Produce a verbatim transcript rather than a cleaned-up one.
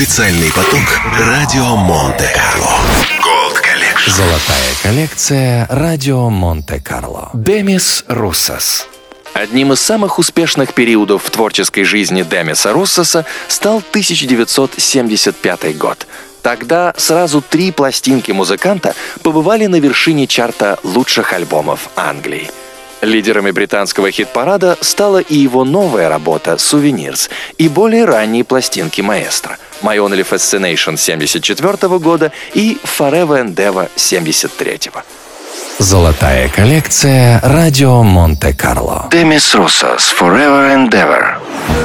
Специальный поток радио Монте-Карло. Gold Collection. Золотая коллекция радио Монте-Карло. Демис Руссос. Одним из самых успешных периодов в творческой жизни Демиса Руссоса стал тысяча девятьсот семьдесят пятый год. Тогда сразу три пластинки музыканта побывали на вершине чарта лучших альбомов Англии. Лидерами британского хит-парада стала и его новая работа «Souvenirs» и более ранние пластинки маэстро «My Only Fascination» семьдесят четвёртого года и «Forever and Ever» семьдесят третьего. Золотая коллекция радио Монте-Карло. Демис Руссос, Forever and Ever.